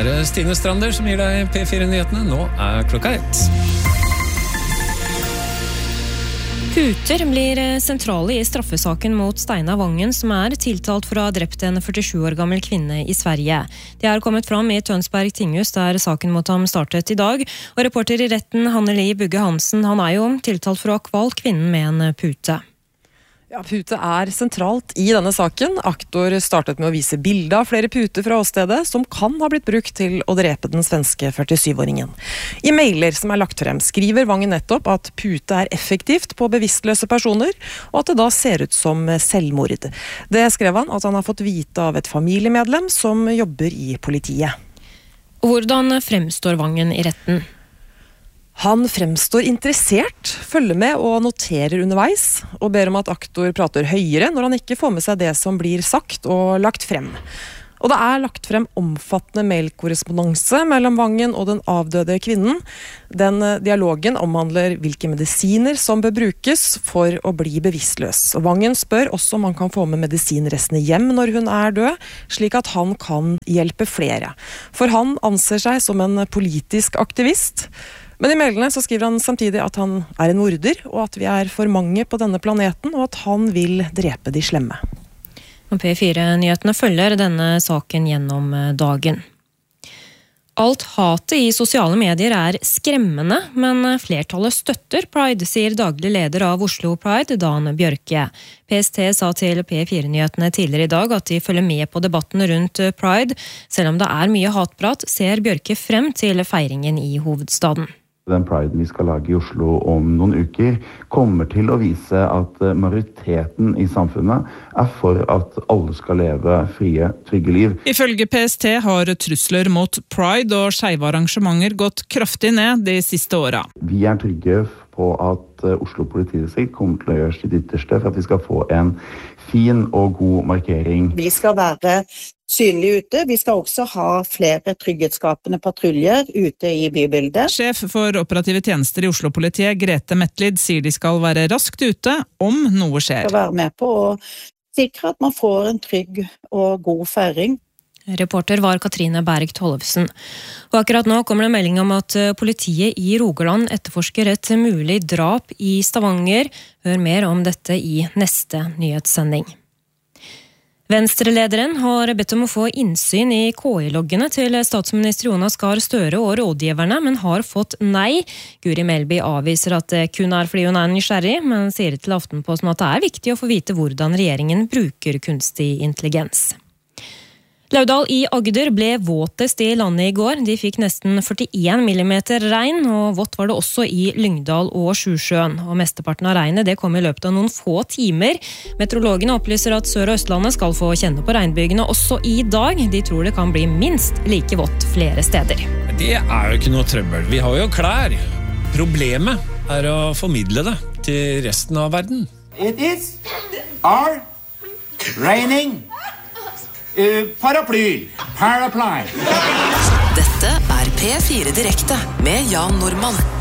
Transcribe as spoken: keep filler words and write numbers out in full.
er det Stine Strander som gir deg P fire-nyhetene. Nå er klokka ett. Puter blir sentrale i straffesaken mot Steinar Vangen, som er tiltalt for å ha drept en førtisju år gammel kvinne i Sverige. Det er kommet fram i Tønsberg tinghus, der saken mot ham startet i dag. Og reporter i retten, Hanne-Li Bugge Hansen, han er jo tiltalt for å ha kvalt kvinnen med en pute. Ja, pute er sentralt i denne saken. Aktor startet med å vise bilde av flere puter fra åstedet, som kan ha blitt brukt til å drepe den svenske førtisju-åringen. I mailer som er lagt frem, skriver Vangen nettopp at pute er effektivt på bevisstløse personer, og at det da ser ut som selvmord. Det skrev han at han har fått vite av et familiemedlem som jobber i politiet. Hvordan fremstår Vangen i retten? Han fremstår interessert, følger med og noterer underveis, og ber om at aktor prater høyere når han ikke får med seg det som blir sagt og lagt frem. Og det er lagt frem omfattende mailkorrespondanse mellom Vangen og den avdøde kvinnen. Den dialogen omhandler hvilke medisiner som bør brukes for å bli bevisstløs. Og Vangen spør også om han kan få med medisinrestene hjem når hun er død, slik at han kan hjelpe flere. For han anser seg som en politisk aktivist. Men i mailene så skriver han samtidig at han er en morder, og at vi er for mange på denne planeten, og at han vil drepe de slemme. P fire-nyhetene følger denne saken gjennom dagen. Alt hatet i sosiale medier er skremmende, men flertallet støtter Pride, sier daglig leder av Oslo Pride, Dan Bjørke. P S T sa til P fire-nyhetene tidligere i dag at de følger med på debatten rundt Pride. Selv om det er mye hatprat, ser Bjørke frem til feiringen i hovedstaden. Den priden vi skal lage i Oslo om noen uker kommer til å vise at majoriteten i samfunnet er for at alle skal leve frie, trygge liv. Ifølge P S T har trusler mot pride og skeive arrangementer gått kraftig ned de siste åra. Vi er trygge på at Oslo politidistrikt kommer til å gjøre sitt ytterste for at vi skal få en fin og god markering. Vi skal være synlig ute. Vi skal også ha flere trygghetsskapende patruljer ute i bybildet. Sjef for operative tjenester i Oslo-politiet, Grete Metlid, sier de skal være raskt ute om noe skjer. Vi skal være med på å sikre at man får en trygg og god feiring. Reporter var Katrine Berg Tollefsen. Og akkurat nå kommer det melding om at politiet i Rogaland etterforsker et mulig drap i Stavanger. Hør mer om dette i neste nyhetssending. Venstre-lederen har bedt om å få innsyn i K I-loggene til statsminister Jonas Gahr Støre og rådgiverne, men har fått nei. Guri Melby avviser at det kun er fordi hun er nysgjerrig, men sier til Aftenposten at det er viktig å få vite hvordan regjeringen bruker kunstig intelligens. Laudal i Agder ble våtest i landet i går. De fikk nesten førtien millimeter regn, og vått var det også i Lyngdal og Sjusjøen. Og mesteparten av regnet det kom i løpet av noen få timer. Meteorologene opplyser at Sør- og Østlandet skal få kjenne på regnbygene også i dag. De tror det kan bli minst like vått flere steder. Det er jo ikke noe trøbbel. Vi har jo klær. Problemet er å formidle det til resten av verden. It is are raining. Uh, paraply. Paraply. Dette er P fire Direkte med Jan Normann.